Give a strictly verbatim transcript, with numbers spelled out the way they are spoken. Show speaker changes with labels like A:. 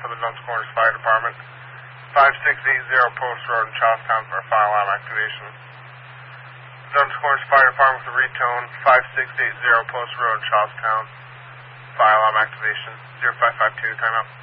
A: for the Duns Corners Fire Department. five six eight zero Post Road in Charlestown for fire alarm activation. Duns Corners Fire Department with a retone. five six eight zero Post Road in Charlestown. Fire alarm activation. zero five five two, timeout.